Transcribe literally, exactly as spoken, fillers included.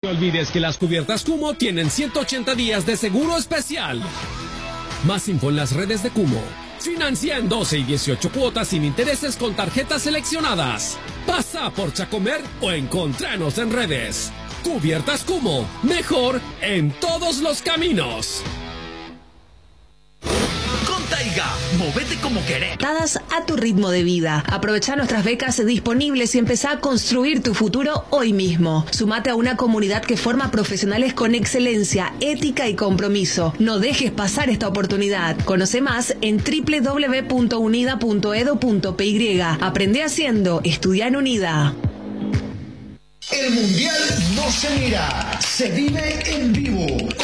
No olvides que las cubiertas Kumo tienen ciento ochenta días de seguro especial. Más info en las redes de Kumo. Financia en doce y dieciocho cuotas sin intereses con tarjetas seleccionadas. Pasa por Chacomer o encontranos en redes. Cubiertas Kumo, mejor en todos los caminos. Con Taiga, movete como querés. Dadas a tu ritmo de vida. Aprovecha nuestras becas disponibles y empezá a construir tu futuro hoy mismo. Sumate a una comunidad que forma profesionales con excelencia, ética y compromiso. No dejes pasar esta oportunidad. Conoce más en doble u doble u doble u punto unida punto edu punto pe ye. Aprende haciendo, estudia en Unida. El Mundial no se mira, se vive en vivo.